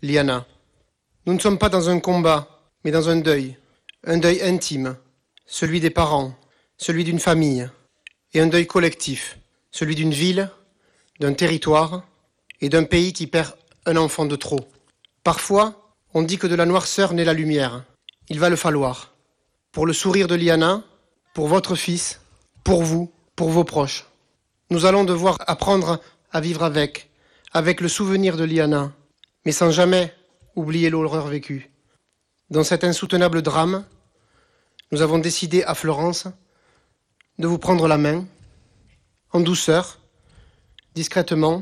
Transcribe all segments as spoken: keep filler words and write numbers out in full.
Liana. Nous ne sommes pas dans un combat, mais dans un deuil. Un deuil intime, celui des parents, celui d'une famille, et un deuil collectif, celui d'une ville, d'un territoire et d'un pays qui perd un enfant de trop. Parfois, on dit que de la noirceur naît la lumière. Il va le falloir. Pour le sourire de Liana, pour votre fils, pour vous, pour vos proches. Nous allons devoir apprendre à vivre avec, avec le souvenir de Liana, mais sans jamais oublier l'horreur vécue. Dans cet insoutenable drame, nous avons décidé à Florence de vous prendre la main, en douceur, discrètement,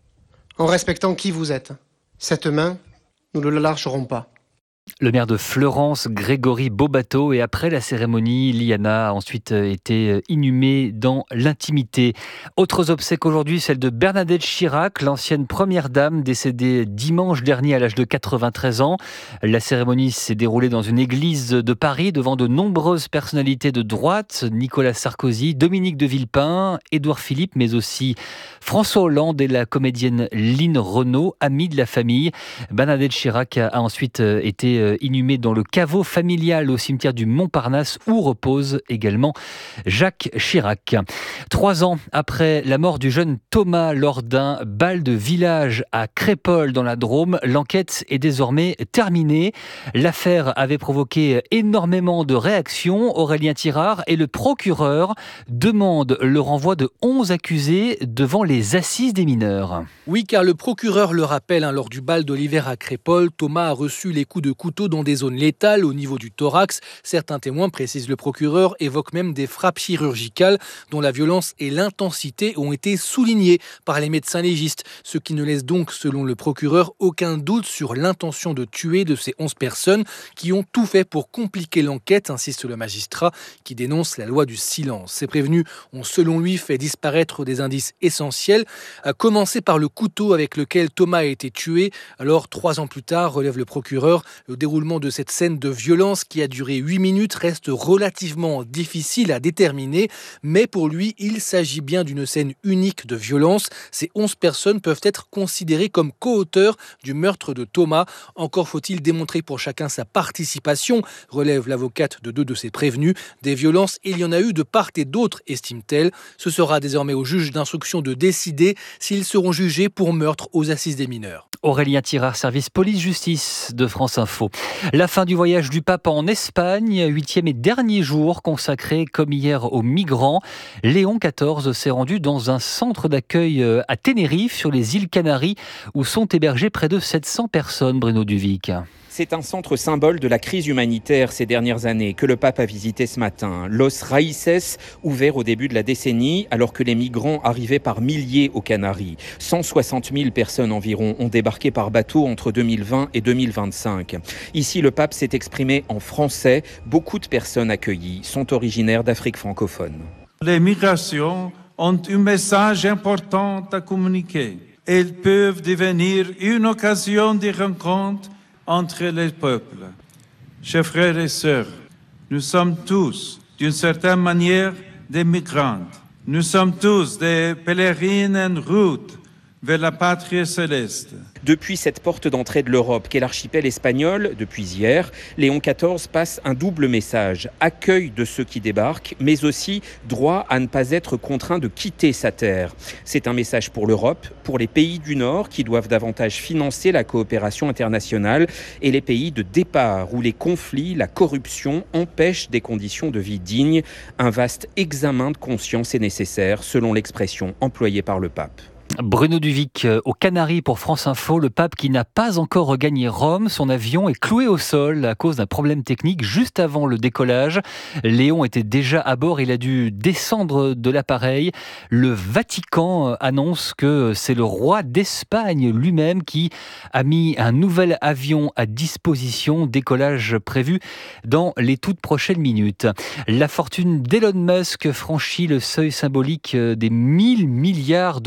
en respectant qui vous êtes. Cette main, nous ne la lâcherons pas. Le maire de Florence, Grégory Bobato, et après la cérémonie, Liana a ensuite été inhumée dans l'intimité. Autres obsèques aujourd'hui, celle de Bernadette Chirac, l'ancienne première dame décédée dimanche dernier à l'âge de quatre-vingt-treize ans. La cérémonie s'est déroulée dans une église de Paris devant de nombreuses personnalités de droite, Nicolas Sarkozy, Dominique de Villepin, Édouard Philippe, mais aussi François Hollande et la comédienne Line Renaud, amie de la famille. Bernadette Chirac a ensuite été inhumé dans le caveau familial au cimetière du Montparnasse où repose également Jacques Chirac. Trois ans après la mort du jeune Thomas lors d'un bal de village à Crépol dans la Drôme, l'enquête est désormais terminée. L'affaire avait provoqué énormément de réactions. Aurélien Tirard et le procureur demandent le renvoi de onze accusés devant les assises des mineurs. Oui, car le procureur le rappelle, hein, lors du bal de l'hiver à Crépol, Thomas a reçu les coups de couteau dans des zones létales au niveau du thorax. Certains témoins, précise le procureur, évoquent même des frappes chirurgicales dont la violence et l'intensité ont été soulignées par les médecins légistes, ce qui ne laisse donc, selon le procureur, aucun doute sur l'intention de tuer de ces onze personnes qui ont tout fait pour compliquer l'enquête, insiste le magistrat qui dénonce la loi du silence. Ces prévenus ont, selon lui, fait disparaître des indices essentiels, à commencer par le couteau avec lequel Thomas a été tué. Alors, trois ans plus tard, relève le procureur, le déroulement de cette scène de violence qui a duré huit minutes reste relativement difficile à déterminer, mais pour lui, il s'agit bien d'une scène unique de violence. Ces onze personnes peuvent être considérées comme co-auteurs du meurtre de Thomas. Encore faut-il démontrer pour chacun sa participation, relève l'avocate de deux de ces prévenus. Des violences, il y en a eu de part et d'autre, estime-t-elle. Ce sera désormais au juge d'instruction de décider s'ils seront jugés pour meurtre aux assises des mineurs. Aurélien Tirard, service police-justice de France Info. La fin du voyage du pape en Espagne, huitième et dernier jour consacré comme hier aux migrants. Léon quatorze s'est rendu dans un centre d'accueil à Tenerife, sur les îles Canaries, où sont hébergées près de sept cents personnes, Bruno Duvic. C'est un centre symbole de la crise humanitaire ces dernières années que le pape a visité ce matin. Los Raíces, ouvert au début de la décennie, alors que les migrants arrivaient par milliers aux Canaries. cent soixante mille personnes environ ont débarqué par bateau entre deux mille vingt et deux mille vingt-cinq. Ici, le pape s'est exprimé en français. Beaucoup de personnes accueillies sont originaires d'Afrique francophone. Les migrations ont un message important à communiquer. Elles peuvent devenir une occasion de rencontre entre les peuples. Chers frères et sœurs, nous sommes tous, d'une certaine manière, des migrants. Nous sommes tous des pèlerins en route vers la patrie céleste. Depuis cette porte d'entrée de l'Europe qu'est l'archipel espagnol, depuis hier, Léon quatorze passe un double message. Accueil de ceux qui débarquent, mais aussi droit à ne pas être contraint de quitter sa terre. C'est un message pour l'Europe, pour les pays du Nord qui doivent davantage financer la coopération internationale et les pays de départ où les conflits, la corruption empêchent des conditions de vie dignes. Un vaste examen de conscience est nécessaire, selon l'expression employée par le pape. Bruno Duvic aux Canaries pour France Info. Le pape qui n'a pas encore regagné Rome, son avion est cloué au sol à cause d'un problème technique juste avant le décollage. Léon était déjà à bord, il a dû descendre de l'appareil. Le Vatican annonce que c'est le roi d'Espagne lui-même qui a mis un nouvel avion à disposition, décollage prévu dans les toutes prochaines minutes. La fortune d'Elon Musk franchit le seuil symbolique des mille milliards de dollars.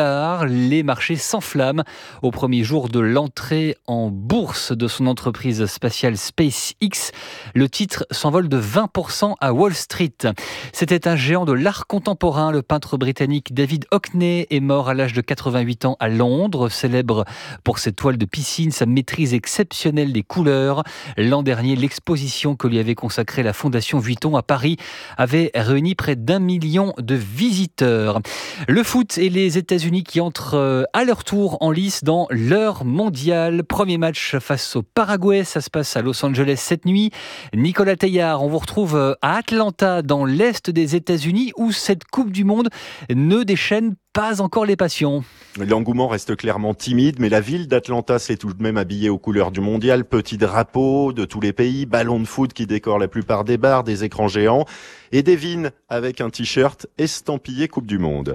dollars. Les marchés s'enflamment au premier jour de l'entrée en bourse de son entreprise spatiale SpaceX. Le titre s'envole de vingt pour cent à Wall Street. C'était un géant de l'art contemporain. Le peintre britannique David Hockney est mort à l'âge de quatre-vingt-huit ans à Londres, célèbre pour ses toiles de piscine, sa maîtrise exceptionnelle des couleurs. L'an dernier, l'exposition que lui avait consacrée la Fondation Vuitton à Paris avait réuni près d'un million de visiteurs. Le foot et les États-Unis qui entrent à leur tour en lice dans l'heure mondiale. Premier match face au Paraguay, ça se passe à Los Angeles cette nuit. Nicolas Teilhard, on vous retrouve à Atlanta, dans l'est des États-Unis, où cette Coupe du Monde ne déchaîne pas encore les passions. L'engouement reste clairement timide, mais la ville d'Atlanta s'est tout de même habillée aux couleurs du mondial. Petits drapeaux de tous les pays, ballons de foot qui décorent la plupart des bars, des écrans géants et des vignes avec un t-shirt estampillé Coupe du Monde.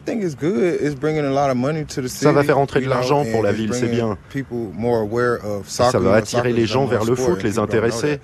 Ça va faire entrer de l'argent pour la ville, c'est bien. Ça va attirer les gens vers le foot, les intéresser.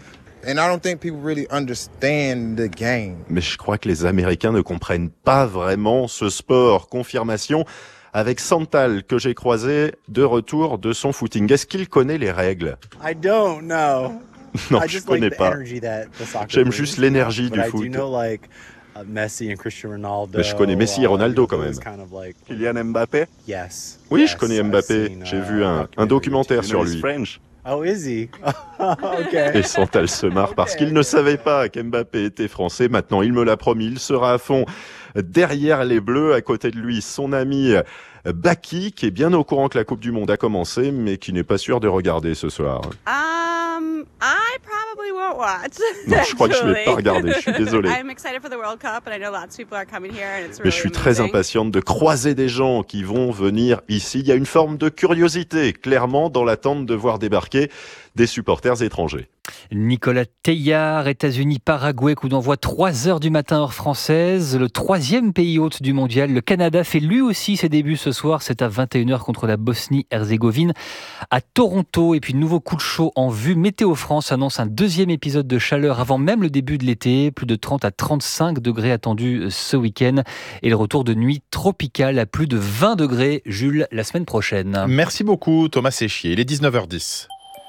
Mais je crois que les Américains ne comprennent pas vraiment ce sport. Confirmation avec Santal, que j'ai croisé de retour de son footing. Est-ce qu'il connaît les règles ? I don't know. Non, je ne connais pas. J'aime juste l'énergie du foot. Messi and Cristiano Ronaldo. Mais je connais Messi et Ronaldo quand même. Kylian Mbappé ? Yes. Oui, je connais Mbappé. J'ai vu un, un documentaire sur lui. Oh, is he? Okay. Et Santal se marre parce qu'il ne savait pas qu'Mbappé était français. Maintenant, il me l'a promis, il sera à fond derrière les Bleus. À côté de lui, son ami Baki, qui est bien au courant que la Coupe du Monde a commencé, mais qui n'est pas sûr de regarder ce soir. Um, I probably won't watch. Non, je crois que je ne vais pas regarder, je suis désolé. I'm excited for the World Cup and I know lots of people are coming here and it's really Mais je suis très amazing. impatiente de croiser des gens qui vont venir ici. Il y a une forme de curiosité, clairement, dans l'attente de voir débarquer des supporters étrangers. Nicolas Teilhard, États-Unis, Paraguay, coup d'envoi trois heures du matin heure française. Le troisième pays hôte du mondial, le Canada, fait lui aussi ses débuts ce soir. C'est à vingt et une heures contre la Bosnie-Herzégovine à Toronto. Et puis nouveau coup de chaud en vue. Météo France annonce un deuxième épisode de chaleur avant même le début de l'été. Plus de trente à trente-cinq degrés attendus ce week-end. Et le retour de nuit tropicale à plus de vingt degrés. Jules, la semaine prochaine. Merci beaucoup Thomas Séchier. Il est dix-neuf heures dix.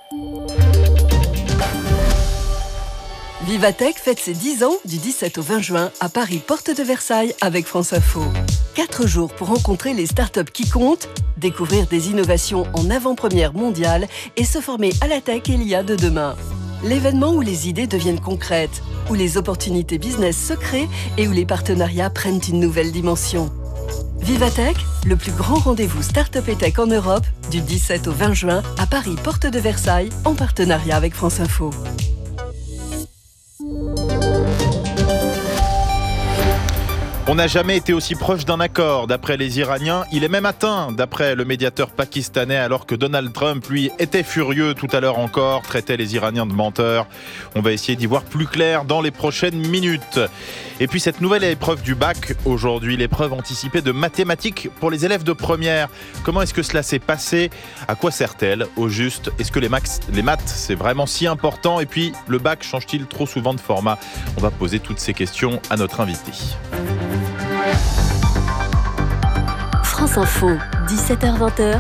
Vivatech fête ses dix ans du dix-sept au vingt juin à Paris, porte de Versailles avec France Info. Quatre jours pour rencontrer les startups qui comptent, découvrir des innovations en avant-première mondiale et se former à la tech et l'I A de demain. L'événement où les idées deviennent concrètes, où les opportunités business se créent et où les partenariats prennent une nouvelle dimension. Vivatech, le plus grand rendez-vous start-up et tech en Europe, du dix-sept au vingt juin à Paris, porte de Versailles, en partenariat avec France Info. On n'a jamais été aussi proche d'un accord. D'après les Iraniens, il est même atteint, d'après le médiateur pakistanais, alors que Donald Trump, lui, était furieux tout à l'heure encore, traitait les Iraniens de menteurs. On va essayer d'y voir plus clair dans les prochaines minutes. Et puis cette nouvelle épreuve du bac, aujourd'hui, l'épreuve anticipée de mathématiques pour les élèves de première. Comment est-ce que cela s'est passé ? À quoi sert-elle, au juste ? Est-ce que les, max, les maths, c'est vraiment si important ? Et puis, le bac change-t-il trop souvent de format ? On va poser toutes ces questions à notre invité. France Info, dix-sept heures vingt.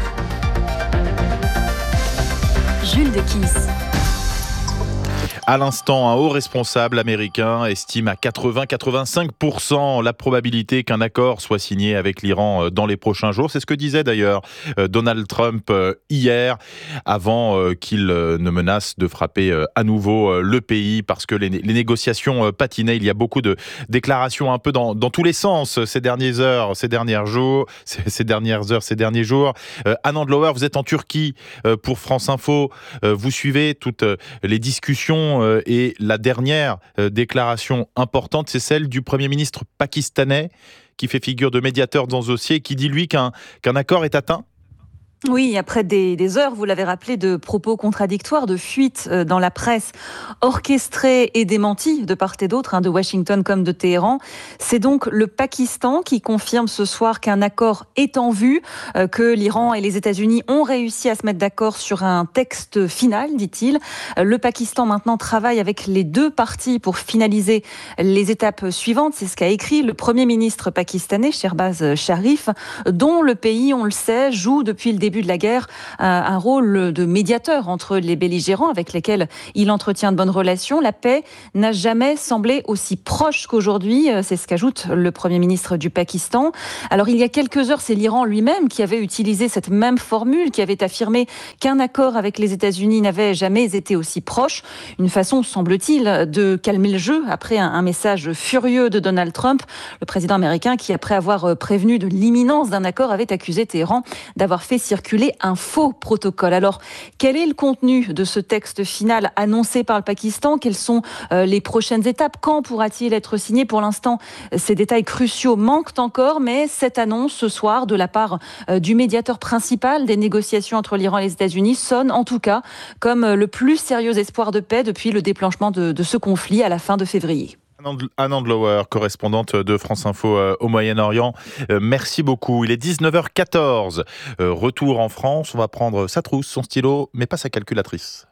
Jules Dequisse. À l'instant, un haut responsable américain estime à quatre-vingts à quatre-vingt-cinq pour cent la probabilité qu'un accord soit signé avec l'Iran dans les prochains jours. C'est ce que disait d'ailleurs Donald Trump hier, avant qu'il ne menace de frapper à nouveau le pays, parce que les, les négociations patinaient. Il y a beaucoup de déclarations un peu dans, dans tous les sens ces dernières heures, ces derniers jours, ces, ces dernières heures, ces derniers jours. Anne Andlauer, vous êtes en Turquie pour France Info. Vous suivez toutes les discussions. Et la dernière déclaration importante, c'est celle du Premier ministre pakistanais qui fait figure de médiateur dans ce dossier et qui dit, lui, qu'un, qu'un accord est atteint. Oui, après des, des heures, vous l'avez rappelé, de propos contradictoires, de fuites dans la presse, orchestrées et démenties de part et d'autre, hein, de Washington comme de Téhéran. C'est donc le Pakistan qui confirme ce soir qu'un accord est en vue, euh, que l'Iran et les États-Unis ont réussi à se mettre d'accord sur un texte final, dit-il. Le Pakistan maintenant travaille avec les deux parties pour finaliser les étapes suivantes. C'est ce qu'a écrit le Premier ministre pakistanais, Shehbaz Sharif, dont le pays, on le sait, joue depuis le début de la guerre un rôle de médiateur entre les belligérants avec lesquels il entretient de bonnes relations. La paix n'a jamais semblé aussi proche qu'aujourd'hui, c'est ce qu'ajoute le Premier ministre du Pakistan. Alors il y a quelques heures, c'est l'Iran lui-même qui avait utilisé cette même formule, qui avait affirmé qu'un accord avec les États-Unis n'avait jamais été aussi proche. Une façon, semble-t-il, de calmer le jeu après un, un message furieux de Donald Trump, le président américain qui, après avoir prévenu de l'imminence d'un accord, avait accusé Téhéran d'avoir fait circuler un faux protocole. Alors, quel est le contenu de ce texte final annoncé par le Pakistan ? Quelles sont euh, les prochaines étapes ? Quand pourra-t-il être signé ? Pour l'instant, ces détails cruciaux manquent encore, mais cette annonce ce soir de la part euh, du médiateur principal des négociations entre l'Iran et les États-Unis sonne en tout cas comme le plus sérieux espoir de paix depuis le déclenchement de, de ce conflit à la fin de février. Anne Andlauer, correspondante de France Info euh, au Moyen-Orient. Euh, merci beaucoup. Il est dix-neuf heures quatorze. Euh, retour en France. On va prendre sa trousse, son stylo, mais pas sa calculatrice.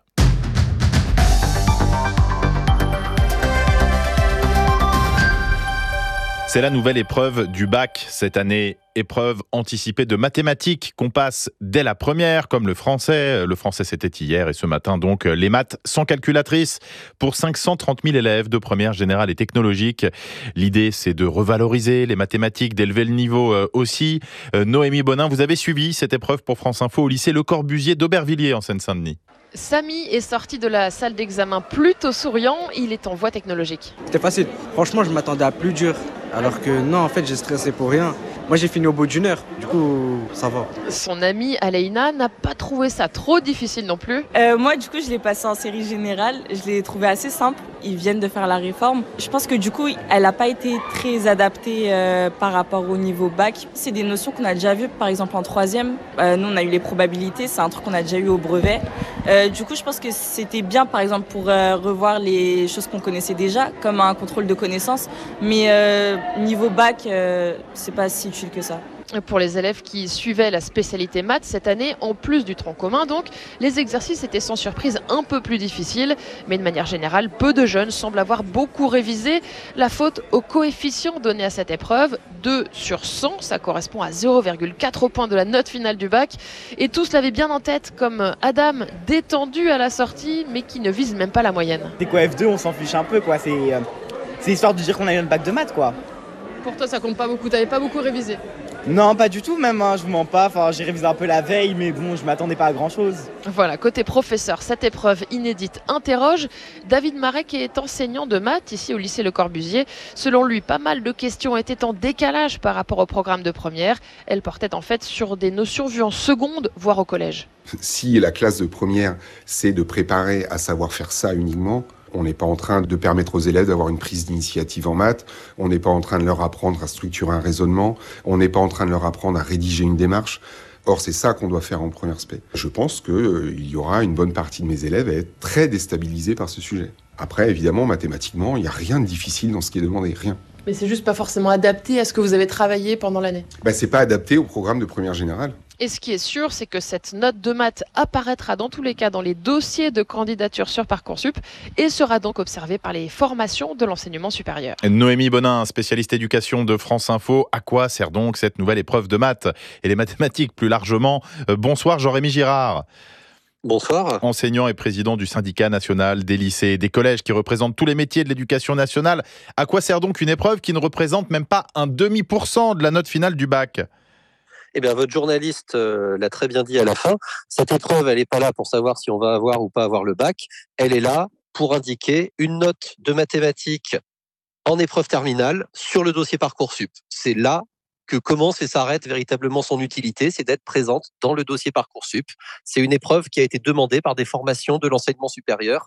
C'est la nouvelle épreuve du bac cette année. Épreuve anticipée de mathématiques qu'on passe dès la première, comme le français. Le français, c'était hier et ce matin, donc, les maths sans calculatrice pour cinq cent trente mille élèves de première générale et technologique. L'idée, c'est de revaloriser les mathématiques, d'élever le niveau aussi. Noémie Bonin, vous avez suivi cette épreuve pour France Info au lycée Le Corbusier d'Aubervilliers en Seine-Saint-Denis. Samy est sorti de la salle d'examen plutôt souriant, il est en voie technologique. C'était facile, franchement je m'attendais à plus dur, alors que non en fait j'ai stressé pour rien. Moi j'ai fini au bout d'une heure, du coup ça va. Son amie Aleina n'a pas trouvé ça trop difficile non plus. Euh, moi du coup je l'ai passé en série générale, je l'ai trouvé assez simple, ils viennent de faire la réforme. Je pense que du coup elle n'a pas été très adaptée euh, par rapport au niveau bac. C'est des notions qu'on a déjà vues par exemple en troisième, euh, nous on a eu les probabilités, c'est un truc qu'on a déjà eu au brevet. Euh, du coup je pense que c'était bien par exemple pour euh, revoir les choses qu'on connaissait déjà, comme un contrôle de connaissances, mais euh, niveau bac euh, c'est pas si utile que ça. Pour les élèves qui suivaient la spécialité maths cette année, en plus du tronc commun, donc, les exercices étaient sans surprise un peu plus difficiles. Mais de manière générale, peu de jeunes semblent avoir beaucoup révisé. La faute au coefficient donné à cette épreuve, deux sur cent, ça correspond à zéro virgule quatre points de la note finale du bac. Et tous l'avaient bien en tête, comme Adam, détendu à la sortie, mais qui ne vise même pas la moyenne. C'est quoi F deux, on s'en fiche un peu, quoi. C'est, euh, c'est histoire de dire qu'on a eu un bac de maths, quoi. Pour toi, ça compte pas beaucoup, t'avais pas beaucoup révisé? Non, pas du tout même, hein, je vous mens pas, enfin, j'ai révisé un peu la veille, mais bon, je m'attendais pas à grand chose. Voilà, côté professeur, cette épreuve inédite interroge. David Marek est enseignant de maths ici au lycée Le Corbusier. Selon lui, pas mal de questions étaient en décalage par rapport au programme de première. Elles portaient en fait sur des notions vues en seconde, voire au collège. Si la classe de première, c'est de préparer à savoir faire ça uniquement, on n'est pas en train de permettre aux élèves d'avoir une prise d'initiative en maths, on n'est pas en train de leur apprendre à structurer un raisonnement, on n'est pas en train de leur apprendre à rédiger une démarche. Or, c'est ça qu'on doit faire en première spé. Je pense qu'il euh, y aura une bonne partie de mes élèves à être très déstabilisés par ce sujet. Après, évidemment, mathématiquement, il n'y a rien de difficile dans ce qui est demandé, rien. Mais c'est juste pas forcément adapté à ce que vous avez travaillé pendant l'année. Ben, c'est pas adapté au programme de première générale. Et ce qui est sûr, c'est que cette note de maths apparaîtra dans tous les cas dans les dossiers de candidature sur Parcoursup et sera donc observée par les formations de l'enseignement supérieur. Noémie Bonin, spécialiste éducation de France Info. À quoi sert donc cette nouvelle épreuve de maths et les mathématiques plus largement? Bonsoir Jean-Rémy Girard. Bonsoir. Enseignant et président du syndicat national des lycées et des collèges qui représente tous les métiers de l'éducation nationale. À quoi sert donc une épreuve qui ne représente même pas un demi pour cent de la note finale du bac? Eh bien, votre journaliste euh, l'a très bien dit à la fin. Cette épreuve, elle n'est pas là pour savoir si on va avoir ou pas avoir le bac. Elle est là pour indiquer une note de mathématiques en épreuve terminale sur le dossier Parcoursup. C'est là que commence et s'arrête véritablement son utilité, c'est d'être présente dans le dossier Parcoursup. C'est une épreuve qui a été demandée par des formations de l'enseignement supérieur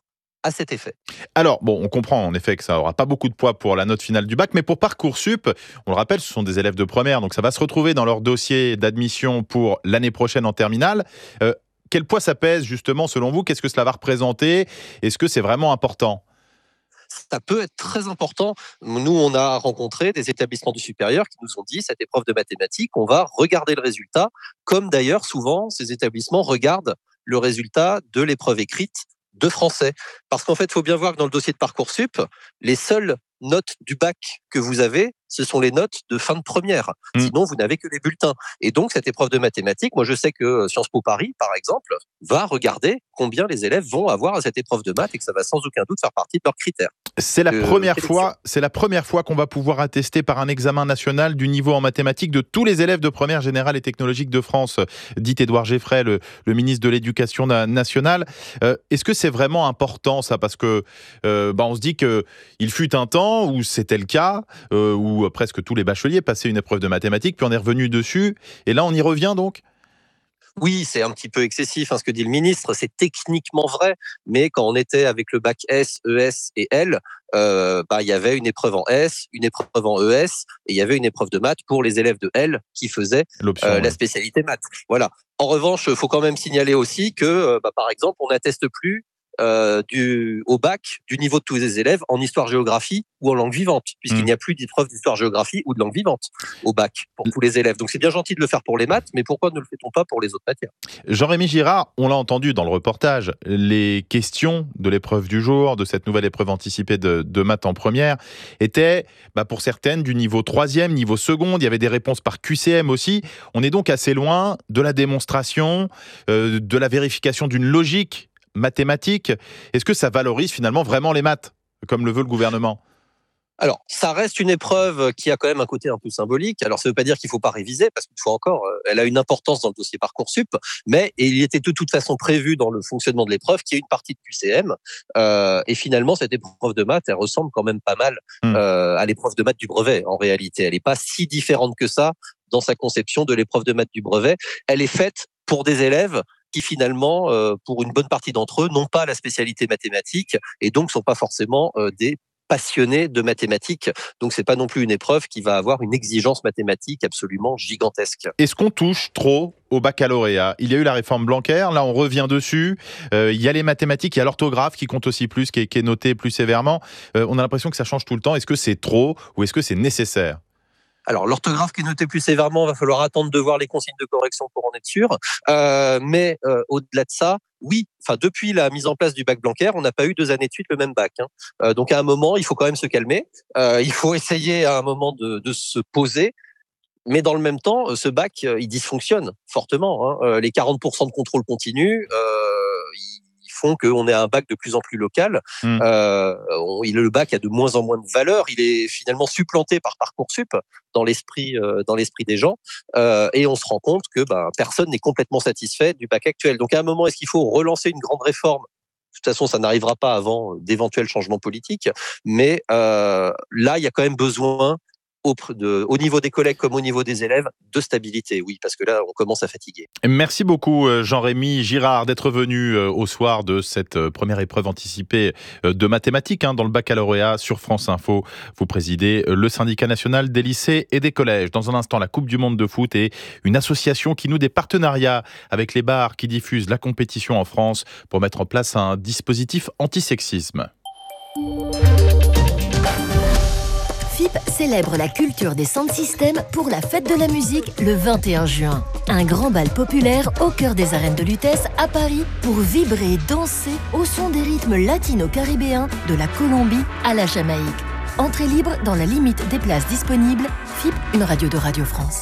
à cet effet. Alors, bon, on comprend en effet que ça n'aura pas beaucoup de poids pour la note finale du bac, mais pour Parcoursup, on le rappelle, ce sont des élèves de première, donc ça va se retrouver dans leur dossier d'admission pour l'année prochaine en terminale. Euh, quel poids ça pèse justement selon vous ? Qu'est-ce que cela va représenter ? Est-ce que c'est vraiment important ? Ça peut être très important. Nous, on a rencontré des établissements du supérieur qui nous ont dit, cette épreuve de mathématiques, on va regarder le résultat, comme d'ailleurs souvent ces établissements regardent le résultat de l'épreuve écrite de français. Parce qu'en fait, il faut bien voir que dans le dossier de Parcoursup, les seules notes du bac que vous avez, ce sont les notes de fin de première. Mmh. Sinon, vous n'avez que les bulletins. Et donc, cette épreuve de mathématiques, moi, je sais que Sciences Po Paris, par exemple, va regarder combien les élèves vont avoir à cette épreuve de maths et que ça va sans aucun doute faire partie de leurs critères. C'est la, de première fois, c'est la première fois qu'on va pouvoir attester par un examen national du niveau en mathématiques de tous les élèves de première générale et technologique de France, dit Édouard Geffray, le, le ministre de l'Éducation nationale. Euh, est-ce que c'est vraiment important, ça ? Parce que euh, bah, on se dit qu'il fut un temps où c'était le cas, euh, où presque tous les bacheliers passaient une épreuve de mathématiques, puis on est revenu dessus, et là on y revient donc ? Oui, c'est un petit peu excessif hein, ce que dit le ministre, c'est techniquement vrai, mais quand on était avec le bac S, E S et L, euh, bah, il y avait une épreuve en S, une épreuve en E S, et il y avait une épreuve de maths pour les élèves de L qui faisaient euh, ouais. la spécialité maths. Voilà. En revanche, il faut quand même signaler aussi que, euh, bah, par exemple, on n'atteste plus Euh, du, au bac du niveau de tous les élèves en histoire-géographie ou en langue vivante, puisqu'il mmh. n'y a plus d'épreuve d'histoire-géographie ou de langue vivante au bac pour tous les élèves. Donc c'est bien gentil de le faire pour les maths, mais pourquoi ne le fait-on pas pour les autres matières ? Jean-Rémy Girard, on l'a entendu dans le reportage, les questions de l'épreuve du jour, de cette nouvelle épreuve anticipée de, de maths en première, étaient bah, pour certaines du niveau troisième, niveau seconde, il y avait des réponses par Q C M aussi. On est donc assez loin de la démonstration, euh, de la vérification d'une logique mathématiques. Est-ce que ça valorise finalement vraiment les maths, comme le veut le gouvernement ? Alors, ça reste une épreuve qui a quand même un côté un peu symbolique. Alors, ça ne veut pas dire qu'il ne faut pas réviser, parce qu'une fois encore, elle a une importance dans le dossier Parcoursup, mais il était de toute façon prévu dans le fonctionnement de l'épreuve qu'il y ait une partie de Q C M. Euh, et finalement, cette épreuve de maths, elle ressemble quand même pas mal euh, à l'épreuve de maths du brevet, en réalité. Elle n'est pas si différente que ça dans sa conception de l'épreuve de maths du brevet. Elle est faite pour des élèves qui finalement, euh, pour une bonne partie d'entre eux, n'ont pas la spécialité mathématique et donc ne sont pas forcément euh, des passionnés de mathématiques. Donc, c'est pas non plus une épreuve qui va avoir une exigence mathématique absolument gigantesque. Est-ce qu'on touche trop au baccalauréat ? Il y a eu la réforme Blanquer, là on revient dessus. Euh, il y a les mathématiques, il y a l'orthographe qui compte aussi plus, qui est, qui est noté plus sévèrement. Euh, on a l'impression que ça change tout le temps. Est-ce que c'est trop ou est-ce que c'est nécessaire ? Alors, l'orthographe qui est notée plus sévèrement, va falloir attendre de voir les consignes de correction pour en être sûr. Euh, mais euh, au-delà de ça, oui, enfin depuis la mise en place du bac Blanquer, on n'a pas eu deux années de suite le même bac. Hein. Euh, donc à un moment, il faut quand même se calmer. Euh, il faut essayer à un moment de, de se poser. Mais dans le même temps, ce bac, il dysfonctionne fortement. Hein. Euh, les quarante pour cent de contrôle continu, euh, ils font qu'on ait un bac de plus en plus local. Mmh. Euh, on, il, le bac a de moins en moins de valeur. Il est finalement supplanté par Parcoursup dans l'esprit, euh, dans l'esprit des gens. Euh, et on se rend compte que ben, personne n'est complètement satisfait du bac actuel. Donc à un moment, est-ce qu'il faut relancer une grande réforme ? De toute façon, ça n'arrivera pas avant d'éventuels changements politiques. Mais euh, là, il y a quand même besoin, Au, de, au niveau des collègues comme au niveau des élèves, de stabilité, oui, parce que là, on commence à fatiguer. Merci beaucoup, Jean-Rémy Girard, d'être venu au soir de cette première épreuve anticipée de mathématiques hein, dans le baccalauréat sur France Info. Vous présidez le syndicat national des lycées et des collèges. Dans un instant, la Coupe du Monde de foot et une association qui noue des partenariats avec les bars qui diffusent la compétition en France pour mettre en place un dispositif antisexisme. F I P célèbre la culture des sound systems pour la fête de la musique le vingt et un juin. Un grand bal populaire au cœur des arènes de Lutèce à Paris pour vibrer et danser au son des rythmes latino-caribéens de la Colombie à la Jamaïque. Entrée libre dans la limite des places disponibles. F I P, une radio de Radio France.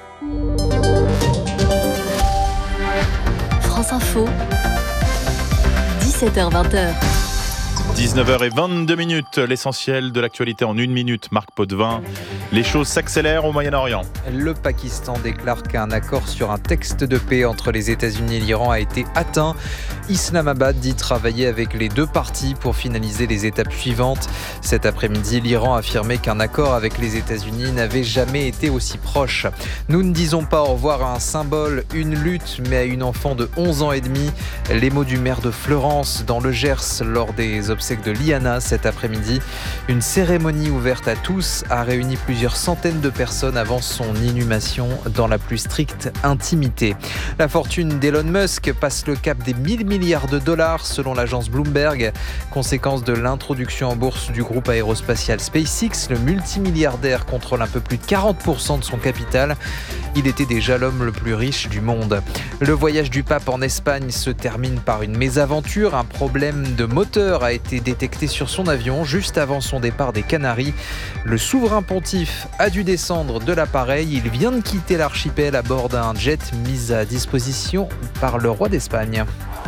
France Info, dix-sept heures vingt. dix-neuf heures vingt-deux minutes, l'essentiel de l'actualité en une minute. Marc Potvin Les choses s'accélèrent au Moyen-Orient. Le Pakistan déclare qu'un accord sur un texte de paix entre les États-Unis et l'Iran a été atteint. Islamabad dit travailler avec les deux parties pour finaliser les étapes suivantes. Cet après-midi, l'Iran a affirmé qu'un accord avec les États-Unis n'avait jamais été aussi proche. Nous ne disons pas au revoir à un symbole, une lutte, mais à une enfant de onze ans et demi. Les mots du maire de Fleurance dans le Gers lors des obsèques de Liana cet après-midi. Une cérémonie ouverte à tous a réuni plusieurs centaines de personnes avant son inhumation dans la plus stricte intimité. La fortune d'Elon Musk passe le cap des mille milliards de dollars selon l'agence Bloomberg. Conséquence de l'introduction en bourse du groupe aérospatial SpaceX, le multimilliardaire contrôle un peu plus de quarante pour cent de son capital. Il était déjà l'homme le plus riche du monde. Le voyage du pape en Espagne se termine par une mésaventure. Un problème de moteur a été détecté sur son avion juste avant son départ des Canaries. Le souverain pontife a dû descendre de l'appareil. Il vient de quitter l'archipel à bord d'un jet mis à disposition par le roi d'Espagne.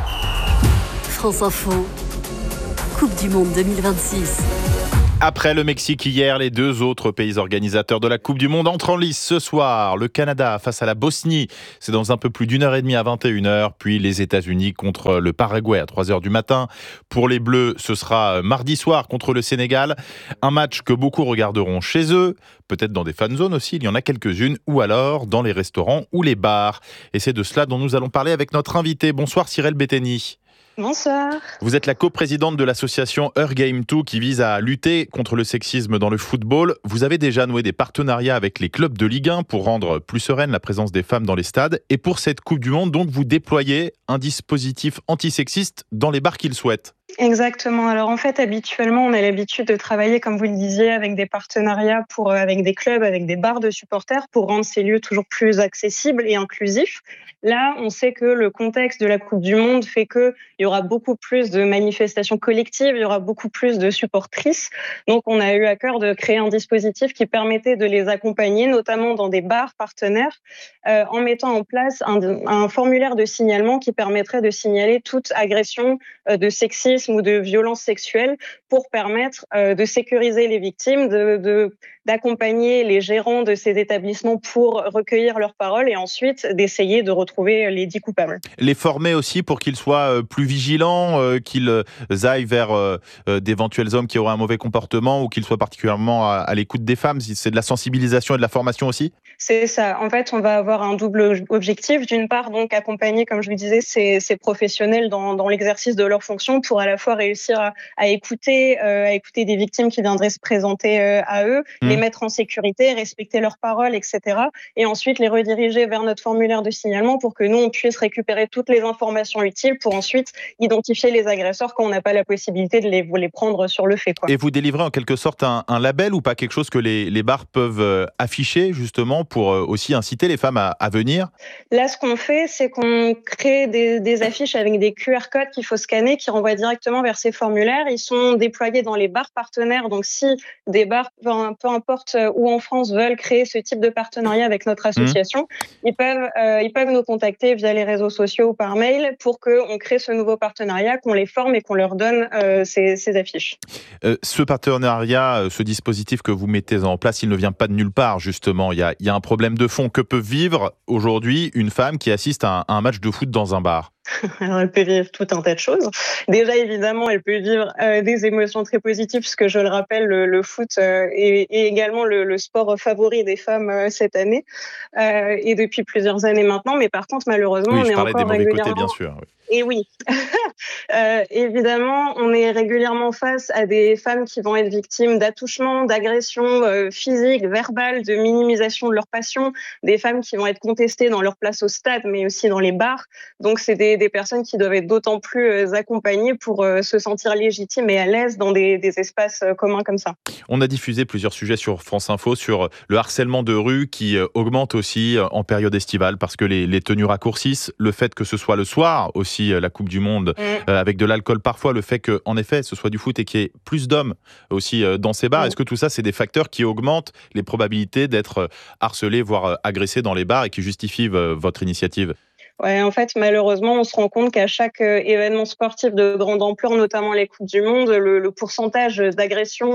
France Info, Coupe du Monde deux mille vingt-six. Après le Mexique hier, les deux autres pays organisateurs de la Coupe du Monde entrent en lice ce soir. Le Canada face à la Bosnie, c'est dans un peu plus d'une heure et demie à vingt et une heures. Puis les États-Unis contre le Paraguay à trois heures du matin. Pour les Bleus, ce sera mardi soir contre le Sénégal. Un match que beaucoup regarderont chez eux, peut-être dans des fan zones aussi, il y en a quelques-unes, ou alors dans les restaurants ou les bars. Et c'est de cela dont nous allons parler avec notre invité. Bonsoir Cyril Betteny. Bonsoir. Vous êtes la coprésidente de l'association Her Game deux qui vise à lutter contre le sexisme dans le football. Vous avez déjà noué des partenariats avec les clubs de Ligue un pour rendre plus sereine la présence des femmes dans les stades. Et pour cette Coupe du Monde, donc, vous déployez un dispositif antisexiste dans les bars qu'ils souhaitent. Exactement. Alors en fait, habituellement, on a l'habitude de travailler, comme vous le disiez, avec des partenariats pour, avec des clubs, avec des bars de supporters pour rendre ces lieux toujours plus accessibles et inclusifs. Là, on sait que le contexte de la Coupe du Monde fait qu'il y aura beaucoup plus de manifestations collectives, il y aura beaucoup plus de supportrices. Donc, on a eu à cœur de créer un dispositif qui permettait de les accompagner, notamment dans des bars partenaires, euh, en mettant en place un, un formulaire de signalement qui permettrait de signaler toute agression euh, de sexisme ou de violence sexuelle pour permettre euh, de sécuriser les victimes, de, de, d'accompagner les gérants de ces établissements pour recueillir leurs paroles et ensuite d'essayer de retrouver les dix coupables. Les former aussi pour qu'ils soient plus vigilants, qu'ils aillent vers d'éventuels hommes qui auraient un mauvais comportement ou qu'ils soient particulièrement à l'écoute des femmes. C'est de la sensibilisation et de la formation aussi ? C'est ça. En fait, on va avoir un double objectif. D'une part, donc, accompagner, comme je le disais, ces, ces professionnels dans, dans l'exercice de leurs fonctions pour à la fois réussir à, à écouter, euh, à écouter des victimes qui viendraient se présenter euh, à eux, mmh. les mettre en sécurité, respecter leurs paroles, et cetera. Et ensuite les rediriger vers notre formulaire de signalement pour que nous, on puisse récupérer toutes les informations utiles pour ensuite identifier les agresseurs quand on n'a pas la possibilité de les, de les prendre sur le fait, quoi. Et vous délivrez en quelque sorte un, un label ou pas, quelque chose que les, les bars peuvent afficher justement pour aussi inciter les femmes à, à venir ? Là, ce qu'on fait, c'est qu'on crée des, des affiches avec des Q R codes qu'il faut scanner, qui renvoient directement vers ces formulaires. Ils sont déployés dans les bars partenaires. Donc, si des bars, peu, peu importe où en France, veulent créer ce type de partenariat avec notre association, mmh. ils peuvent, euh, ils peuvent nous contacter via les réseaux sociaux ou par mail pour qu'on crée ce nouveau partenariat, qu'on les forme et qu'on leur donne euh, ces, ces affiches. Euh, ce partenariat, ce dispositif que vous mettez en place, il ne vient pas de nulle part, justement. Il y a, il y a un problème de fond. Que peut vivre aujourd'hui une femme qui assiste à un, à un match de foot dans un bar ? Alors, elle peut vivre tout un tas de choses. Déjà, évidemment, elle peut vivre euh, des émotions très positives, puisque je le rappelle, le, le foot euh, est, est également le, le sport favori des femmes euh, cette année, euh, et depuis plusieurs années maintenant. Mais par contre, malheureusement, oui, on je est parlais encore des mauvais régulièrement... côtés, bien sûr. Oui. Et oui, euh, évidemment, on est régulièrement face à des femmes qui vont être victimes d'attouchements, d'agressions euh, physiques, verbales, de minimisation de leur passion, des femmes qui vont être contestées dans leur place au stade, mais aussi dans les bars. Donc, c'est des, des personnes qui doivent être d'autant plus euh, accompagnées pour euh, se sentir légitimes et à l'aise dans des, des espaces euh, communs comme ça. On a diffusé plusieurs sujets sur France Info sur le harcèlement de rue qui augmente aussi en période estivale parce que les, les tenues raccourcissent, le fait que ce soit le soir aussi la Coupe du Monde mmh. euh, avec de l'alcool parfois, le fait qu'en effet ce soit du foot et qu'il y ait plus d'hommes aussi euh, dans ces bars, mmh. est-ce que tout ça c'est des facteurs qui augmentent les probabilités d'être harcelés voire agressés dans les bars et qui justifient euh, votre initiative ? Ouais, en fait, malheureusement, on se rend compte qu'à chaque euh, événement sportif de grande ampleur, notamment les Coupes du Monde, le, le pourcentage d'agressions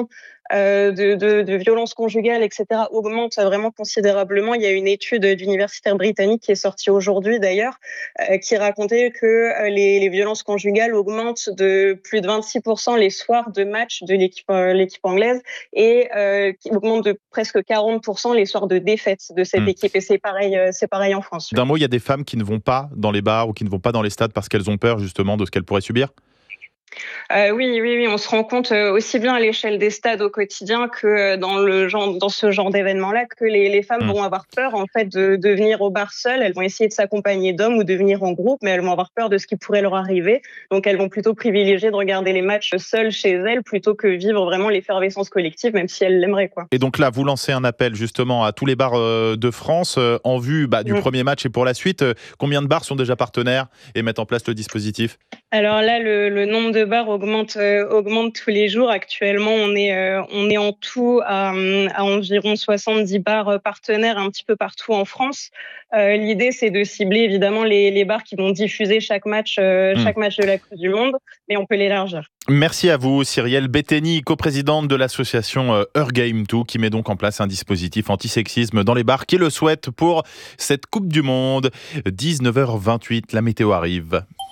euh, de, de, de violences conjugales, et cetera, augmente vraiment considérablement. Il y a une étude d'universitaires britanniques qui est sortie aujourd'hui d'ailleurs, euh, qui racontait que euh, les, les violences conjugales augmentent de plus de vingt-six pour cent les soirs de match de l'équipe, euh, l'équipe anglaise et euh, qui augmentent de presque quarante pour cent les soirs de défaite de cette mmh. équipe. Et c'est pareil, euh, c'est pareil en France. D'un mot, il y a des femmes qui ne vont pas dans les bars ou qui ne vont pas dans les stades parce qu'elles ont peur justement de ce qu'elles pourraient subir ? Euh, oui, oui, oui, on se rend compte euh, aussi bien à l'échelle des stades au quotidien que dans le genre, dans ce genre d'événement-là, que les, les femmes mmh. vont avoir peur en fait de, de venir au bar seules. Elles vont essayer de s'accompagner d'hommes ou de venir en groupe, mais elles vont avoir peur de ce qui pourrait leur arriver. Donc, elles vont plutôt privilégier de regarder les matchs seules chez elles plutôt que vivre vraiment l'effervescence collective, même si elles l'aimeraient, quoi. Et donc là, vous lancez un appel justement à tous les bars euh, de France euh, en vue bah, du mmh. premier match et pour la suite. Euh, combien de bars sont déjà partenaires et mettent en place le dispositif ? Alors là, le, le nombre de bars augmente, euh, augmente tous les jours. Actuellement, on est, euh, on est en tout à, à environ soixante-dix bars partenaires un petit peu partout en France. Euh, l'idée, c'est de cibler évidemment les, les bars qui vont diffuser chaque match, euh, mmh. chaque match de la Coupe du Monde, mais on peut l'élargir. Merci à vous, Cyrielle Betteny, coprésidente de l'association Her Game deux, qui met donc en place un dispositif antisexisme dans les bars qui le souhaitent pour cette Coupe du Monde. dix-neuf heures vingt-huit, la météo arrive.